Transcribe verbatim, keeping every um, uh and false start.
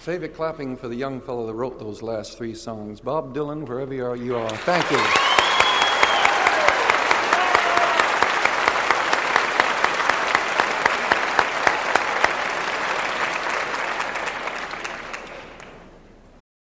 Save it clapping for the young fellow that wrote those last three songs. Bob Dylan, wherever you are, you are. Thank you.